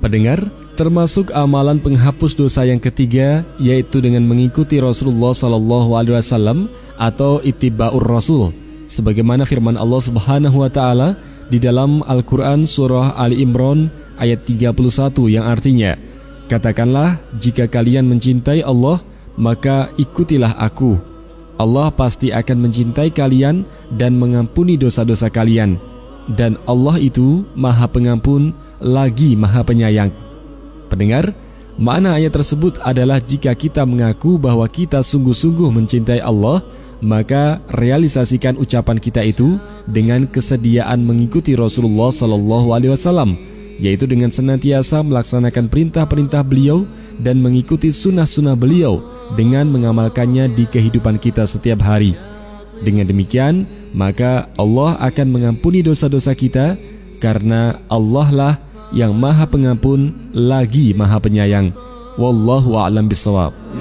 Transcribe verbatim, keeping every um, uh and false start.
Pendengar, termasuk amalan penghapus dosa yang ketiga yaitu dengan mengikuti Rasulullah Sallallahu Alaihi Wasallam atau ittiba'ur Rasul, sebagaimana firman Allah Subhanahu Wa Taala di dalam Al-Quran Surah Ali Imran ayat tiga puluh satu yang artinya, katakanlah jika kalian mencintai Allah maka ikutilah aku. Allah pasti akan mencintai kalian dan mengampuni dosa-dosa kalian, dan Allah itu Maha Pengampun lagi Maha Penyayang. Pendengar, makna ayat tersebut adalah jika kita mengaku bahwa kita sungguh-sungguh mencintai Allah, maka realisasikan ucapan kita itu dengan kesediaan mengikuti Rasulullah Sallallahu Alaihi Wasallam, yaitu dengan senantiasa melaksanakan perintah-perintah beliau dan mengikuti sunnah-sunnah beliau dengan mengamalkannya di kehidupan kita setiap hari. Dengan demikian, maka Allah akan mengampuni dosa-dosa kita, karena Allah lah yang Maha Pengampun lagi Maha Penyayang. Wallahu a'lam bishawab.